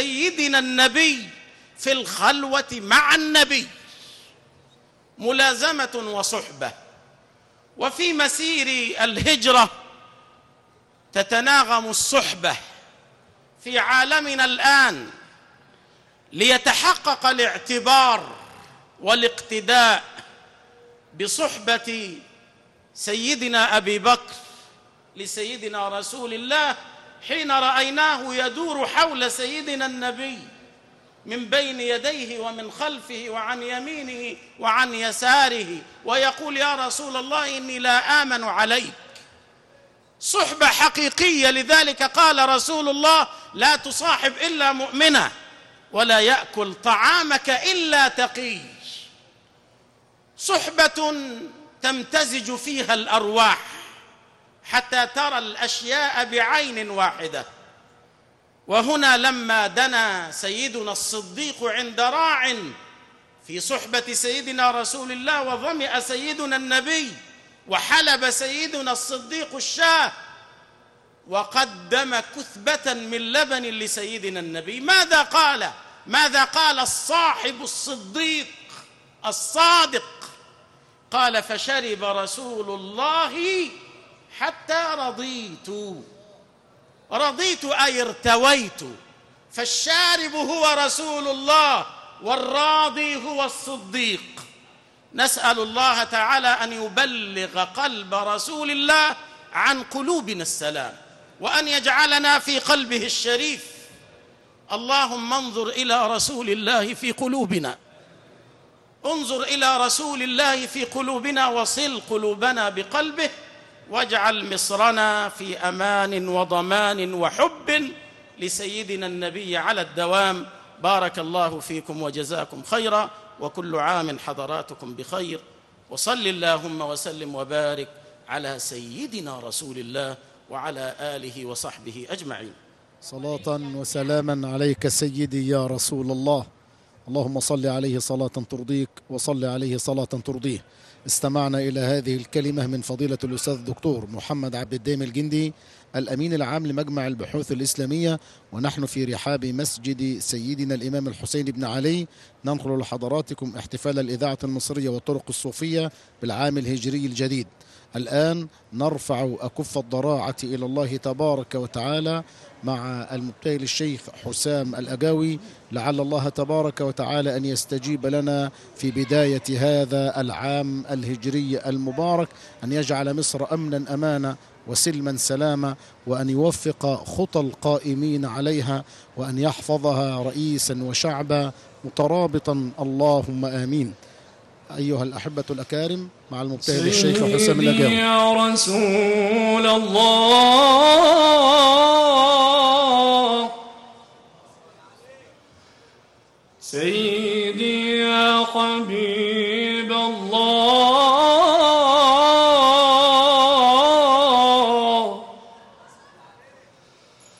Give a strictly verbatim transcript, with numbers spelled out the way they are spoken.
سيدنا النبي في الخلوة مع النبي، ملازمة وصحبة. وفي مسير الهجرة تتناغم الصحبة في عالمنا الآن ليتحقق الاعتبار والاقتداء بصحبة سيدنا أبي بكر لسيدنا رسول الله حين رأيناه يدور حول سيدنا النبي من بين يديه ومن خلفه وعن يمينه وعن يساره، ويقول: يا رسول الله إني لا آمن عليك. صحبة حقيقية. لذلك قال رسول الله: لا تصاحب إلا مؤمنا، ولا يأكل طعامك إلا تقي. صحبة تمتزج فيها الأرواح حتى ترى الأشياء بعين واحدة. وهنا لما دنا سيدنا الصديق عند راع في صحبة سيدنا رسول الله وظمئ سيدنا النبي، وحلب سيدنا الصديق الشاة وقدم كثبة من لبن لسيدنا النبي، ماذا قال؟ ماذا قال الصاحب الصديق الصادق؟ قال: فشرب رسول الله حتى رضيت. رضيت أي ارتويت. فالشارب هو رسول الله، والراضي هو الصديق. نسأل الله تعالى أن يبلغ قلب رسول الله عن قلوبنا السلام، وأن يجعلنا في قلبه الشريف. اللهم انظر إلى رسول الله في قلوبنا، انظر إلى رسول الله في قلوبنا، وصل قلوبنا بقلبه، واجعل مصرنا في أمان وضمان وحب لسيدنا النبي على الدوام. بارك الله فيكم وجزاكم خيرا، وكل عام حضراتكم بخير، وصل اللهم وسلم وبارك على سيدنا رسول الله وعلى آله وصحبه أجمعين. صلاة وسلاما عليك سيدي يا رسول الله. اللهم صل عليه صلاة ترضيك، وصل عليه صلاة ترضيه. استمعنا إلى هذه الكلمة من فضيلة الأستاذ الدكتور محمد عبد الدايم الجندي، الأمين العام لمجمع البحوث الإسلامية، ونحن في رحاب مسجد سيدنا الإمام الحسين بن علي ننقل لحضراتكم احتفال الإذاعة المصرية والطرق الصوفية بالعام الهجري الجديد. الآن نرفع أكف الضراعة إلى الله تبارك وتعالى مع المبتهل الشيخ حسام الأجاوي، لعل الله تبارك وتعالى أن يستجيب لنا في بداية هذا العام الهجري المبارك، أن يجعل مصر أمنا أمانا وسلما سلاما، وأن يوفق خطى القائمين عليها، وأن يحفظها رئيسا وشعبا مترابطا، اللهم آمين. أيها الأحبة الأكارم، مع المبتهل الشيخ حسام الأجاوي. يا رسول الله، سيدي يا حبيب الله،